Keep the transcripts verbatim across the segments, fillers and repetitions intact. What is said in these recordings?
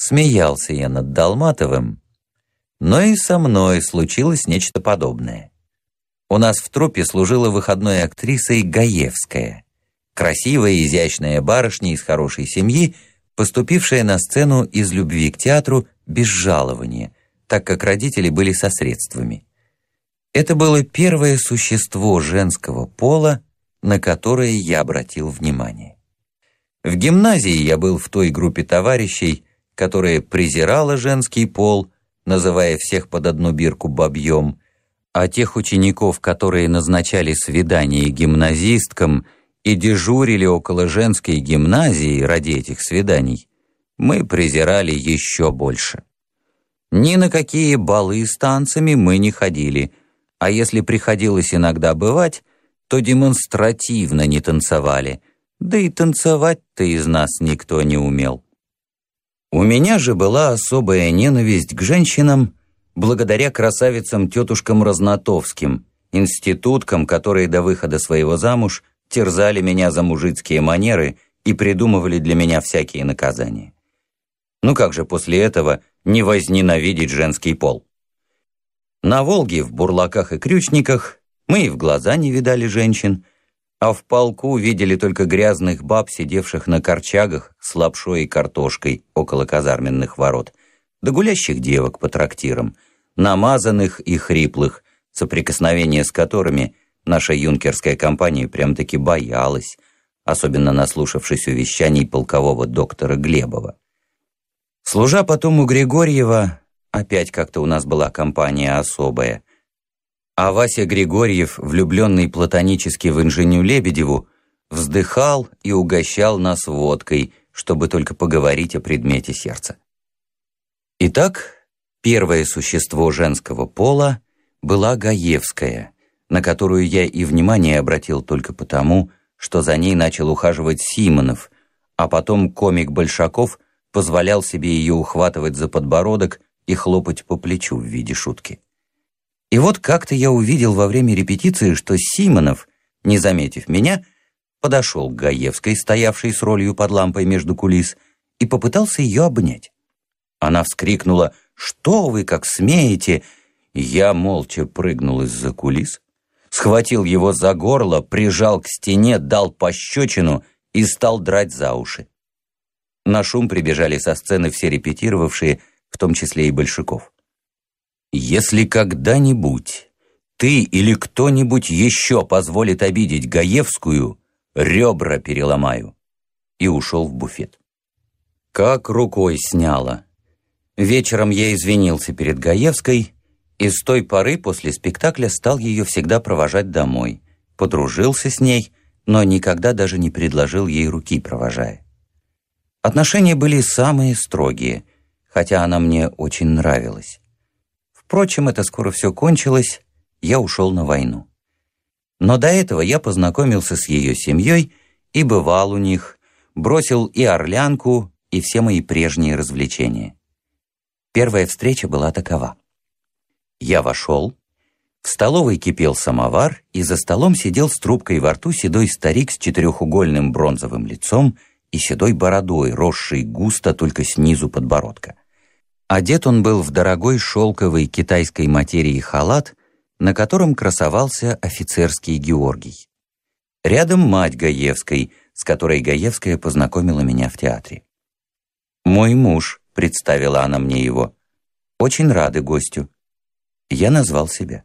Смеялся я над Долматовым, но и со мной случилось нечто подобное. У нас в труппе служила выходной актрисой Гаевская, красивая и изящная барышня из хорошей семьи, поступившая на сцену из любви к театру без жалования, так как родители были со средствами. Это было первое существо женского пола, на которое я обратил внимание. В гимназии я был в той группе товарищей, которая презирала женский пол, называя всех под одну бирку бабьем, а тех учеников, которые назначали свидания гимназисткам и дежурили около женской гимназии ради этих свиданий, мы презирали еще больше. Ни на какие балы с танцами мы не ходили, а если приходилось иногда бывать, то демонстративно не танцевали, да и танцевать-то из нас никто не умел. У меня же была особая ненависть к женщинам благодаря красавицам-тетушкам Разнотовским, институткам, которые до выхода своего замуж терзали меня за мужицкие манеры и придумывали для меня всякие наказания. Ну как же после этого не возненавидеть женский пол? На Волге, в бурлаках и крючниках мы и в глаза не видали женщин, а в полку видели только грязных баб, сидевших на корчагах с лапшой и картошкой около казарменных ворот, да гулящих девок по трактирам, намазанных и хриплых, соприкосновение с которыми наша юнкерская компания прям-таки боялась, особенно наслушавшись увещаний полкового доктора Глебова. Служа потом у Григорьева, опять как-то у нас была компания особая, а Вася Григорьев, влюбленный платонически в инженю Лебедеву, вздыхал и угощал нас водкой, чтобы только поговорить о предмете сердца. Итак, первое существо женского пола была Гаевская, на которую я и внимание обратил только потому, что за ней начал ухаживать Симонов, а потом комик Большаков позволял себе ее ухватывать за подбородок и хлопать по плечу в виде шутки. И вот как-то я увидел во время репетиции, что Симонов, не заметив меня, подошел к Гаевской, стоявшей с ролью под лампой между кулис, и попытался ее обнять. Она вскрикнула: «Что вы, как смеете?» Я молча прыгнул из-за кулис, схватил его за горло, прижал к стене, дал пощечину и стал драть за уши. На шум прибежали со сцены все репетировавшие, в том числе и Большаков. «Если когда-нибудь ты или кто-нибудь еще позволит обидеть Гаевскую, ребра переломаю», и ушел в буфет. Как рукой сняло. Вечером я извинился перед Гаевской, и с той поры после спектакля стал ее всегда провожать домой, подружился с ней, но никогда даже не предложил ей руки, провожая. Отношения были самые строгие, хотя она мне очень нравилась. Впрочем, это скоро все кончилось, я ушел на войну. Но до этого я познакомился с ее семьей и бывал у них, бросил и Орлянку, и все мои прежние развлечения. Первая встреча была такова. Я вошел, в столовой кипел самовар, и за столом сидел с трубкой во рту седой старик с четырехугольным бронзовым лицом и седой бородой, росшей густо только снизу подбородка. Одет он был в дорогой шелковый китайской материи халат, на котором красовался офицерский Георгий. Рядом мать Гаевской, с которой Гаевская познакомила меня в театре. «Мой муж», — представила она мне его, — «очень рады гостю». Я назвал себя.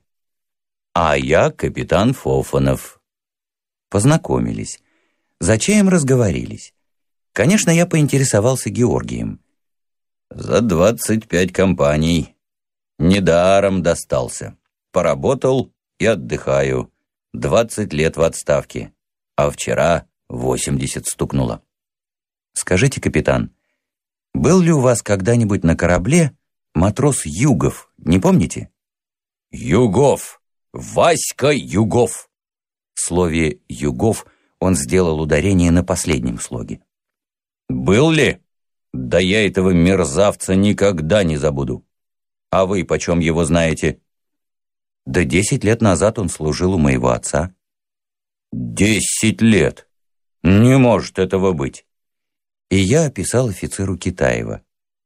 «А я капитан Фофанов». Познакомились. За чаем разговорились. Конечно, я поинтересовался Георгием. «За двадцать пять компаний. Недаром достался. Поработал и отдыхаю. Двадцать лет в отставке. А вчера восемьдесят стукнуло». «Скажите, капитан, был ли у вас когда-нибудь на корабле матрос Югов, не помните?» «Югов! Васька Югов!» В слове «Югов» он сделал ударение на последнем слоге. «Был ли? Да я этого мерзавца никогда не забуду. А вы почем его знаете?» «Да десять лет назад он служил у моего отца». «Десять лет? Не может этого быть». И я описал офицеру Китаева.